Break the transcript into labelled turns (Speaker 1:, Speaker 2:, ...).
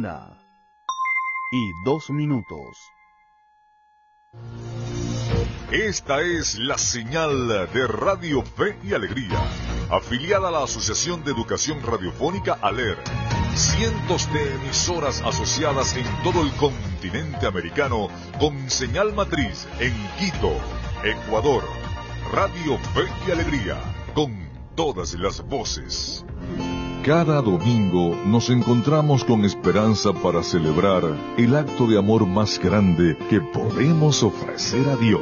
Speaker 1: 1:02.
Speaker 2: Esta es la señal de Radio Fe y Alegría, afiliada a la Asociación de Educación Radiofónica ALER. Cientos de emisoras asociadas en todo el continente americano con señal matriz en Quito, Ecuador. Radio Fe y Alegría, con todas las voces.
Speaker 3: Cada domingo nos encontramos con esperanza para celebrar el acto de amor más grande que podemos ofrecer a Dios.